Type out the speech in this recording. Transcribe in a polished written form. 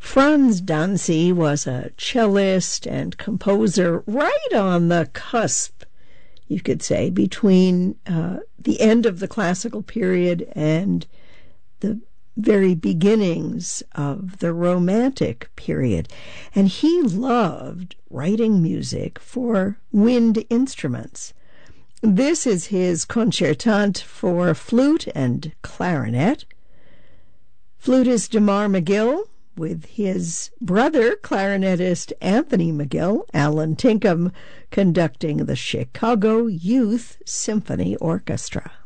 Franz Danzi was a cellist and composer right on the cusp, you could say, between the end of the classical period and the very beginnings of the Romantic period. And he loved writing music for wind instruments. This is his concertant for flute and clarinet. Flutist DeMar McGill, with his brother, clarinetist Anthony McGill, Alan Tinkham, conducting the Chicago Youth Symphony Orchestra.